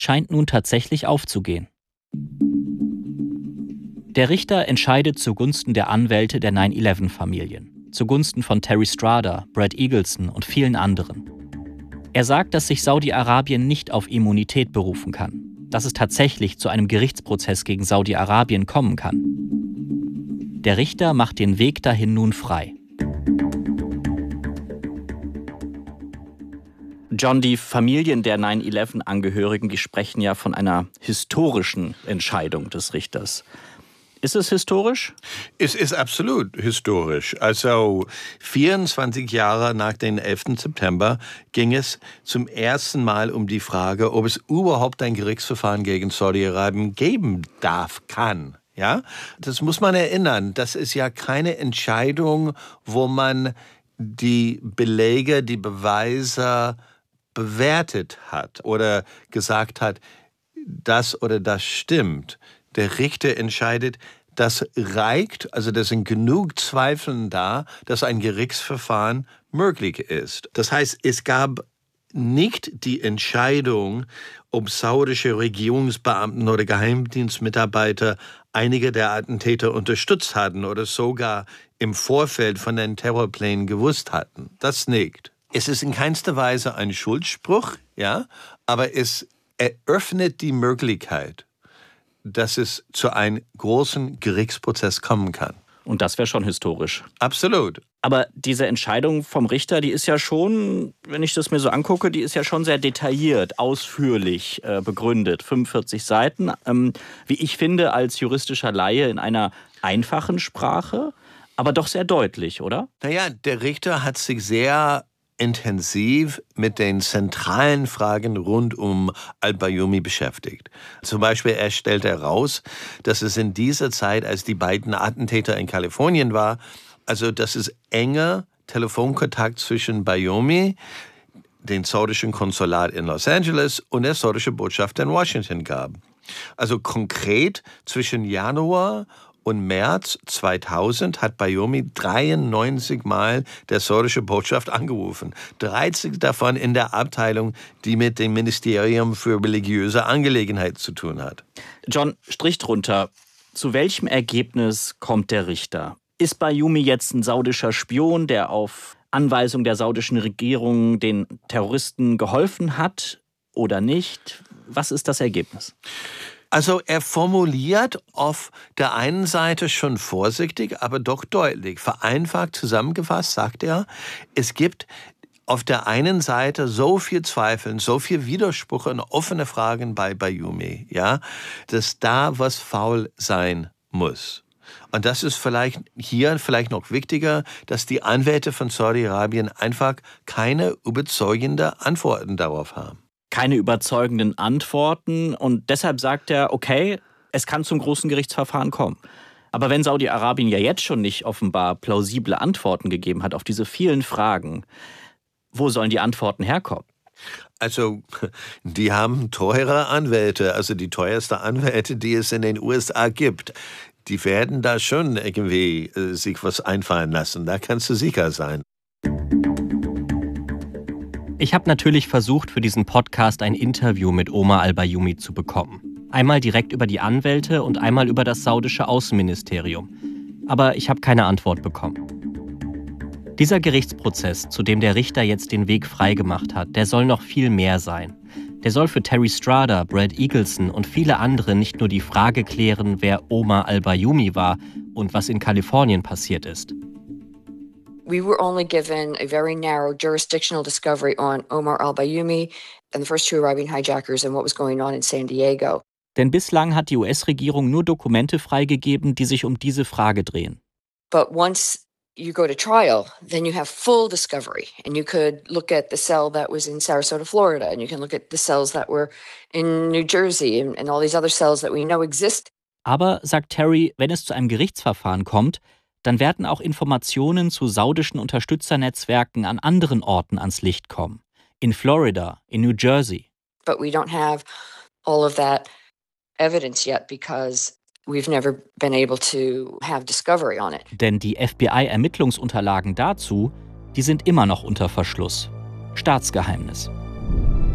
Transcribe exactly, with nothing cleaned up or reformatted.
scheint nun tatsächlich aufzugehen. Der Richter entscheidet zugunsten der Anwälte der nine eleven Familien, zugunsten von Terry Strada, Brad Eagleson und vielen anderen. Er sagt, dass sich Saudi-Arabien nicht auf Immunität berufen kann, dass es tatsächlich zu einem Gerichtsprozess gegen Saudi-Arabien kommen kann. Der Richter macht den Weg dahin nun frei. John, die Familien der nine eleven Angehörigen, die sprechen ja von einer historischen Entscheidung des Richters. Ist es historisch? Es ist absolut historisch. Also vierundzwanzig Jahre nach dem elften September ging es zum ersten Mal um die Frage, ob es überhaupt ein Gerichtsverfahren gegen Saudi-Arabien geben darf, kann. Ja, das muss man erinnern. Das ist ja keine Entscheidung, wo man die Belege, die Beweise bewertet hat oder gesagt hat, das oder das stimmt. Der Richter entscheidet, das reicht, also da sind genug Zweifel da, dass ein Gerichtsverfahren möglich ist. Das heißt, es gab nicht die Entscheidung, ob saudische Regierungsbeamten oder Geheimdienstmitarbeiter einige der Attentäter unterstützt hatten oder sogar im Vorfeld von den Terrorplänen gewusst hatten. Das nicht. Es ist in keinster Weise ein Schuldspruch, ja, aber es eröffnet die Möglichkeit, dass es zu einem großen Gerichtsprozess kommen kann. Und das wäre schon historisch. Absolut. Aber diese Entscheidung vom Richter, die ist ja schon, wenn ich das mir so angucke, die ist ja schon sehr detailliert, ausführlich äh, begründet. fünfundvierzig Seiten, ähm, wie ich finde, als juristischer Laie in einer einfachen Sprache, aber doch sehr deutlich, oder? Naja, der Richter hat sich sehr intensiv mit den zentralen Fragen rund um al-Bayoumi beschäftigt. Zum Beispiel er stellt heraus, dass es in dieser Zeit, als die beiden Attentäter in Kalifornien war, also dass es enger Telefonkontakt zwischen Bayoumi, dem saudischen Konsulat in Los Angeles und der saudischen Botschaft in Washington gab. Also konkret zwischen Januar und März zweitausend hat Bayoumi dreiundneunzig Mal der saudische Botschaft angerufen. dreißig davon in der Abteilung, die mit dem Ministerium für religiöse Angelegenheiten zu tun hat. John, Strich drunter. Zu welchem Ergebnis kommt der Richter? Ist Bayoumi jetzt ein saudischer Spion, der auf Anweisung der saudischen Regierung den Terroristen geholfen hat oder nicht? Was ist das Ergebnis? Also er formuliert auf der einen Seite schon vorsichtig, aber doch deutlich. Vereinfacht zusammengefasst sagt er, es gibt auf der einen Seite so viel Zweifel, so viel Widerspruch und offene Fragen bei Bayoumi, ja, dass da was faul sein muss. Und das ist vielleicht hier vielleicht noch wichtiger, dass die Anwälte von Saudi-Arabien einfach keine überzeugenden Antworten darauf haben. Keine überzeugenden Antworten und deshalb sagt er, okay, es kann zum großen Gerichtsverfahren kommen. Aber wenn Saudi-Arabien ja jetzt schon nicht offenbar plausible Antworten gegeben hat auf diese vielen Fragen, wo sollen die Antworten herkommen? Also, die haben teure Anwälte, also die teuersten Anwälte, die es in den U S A gibt. Die werden da schon irgendwie äh, sich was einfallen lassen, da kannst du sicher sein. Ich habe natürlich versucht, für diesen Podcast ein Interview mit Omar al-Bayoumi zu bekommen. Einmal direkt über die Anwälte und einmal über das saudische Außenministerium. Aber ich habe keine Antwort bekommen. Dieser Gerichtsprozess, zu dem der Richter jetzt den Weg freigemacht hat, der soll noch viel mehr sein. Der soll für Terry Strada, Brad Eagleson und viele andere nicht nur die Frage klären, wer Omar al-Bayoumi war und was in Kalifornien passiert ist. We were only given a very narrow jurisdictional discovery on Omar al-Bayoumi and the first two Arabian hijackers and what was going on in San Diego. Denn bislang hat die U S-Regierung nur Dokumente freigegeben, die sich um diese Frage drehen. But once you go to trial, then you have full discovery and you could look at the cell that was in Sarasota, Florida, and you can look at the cells that were in New Jersey and, and all these other cells that we know exist. Aber, sagt Terry, wenn es zu einem Gerichtsverfahren kommt, dann werden auch Informationen zu saudischen Unterstützernetzwerken an anderen Orten ans Licht kommen. In Florida, in New Jersey. But we don't have all of that evidence yet because we've never been able to have discovery on it. Denn die F B I-Ermittlungsunterlagen dazu, die sind immer noch unter Verschluss. Staatsgeheimnis.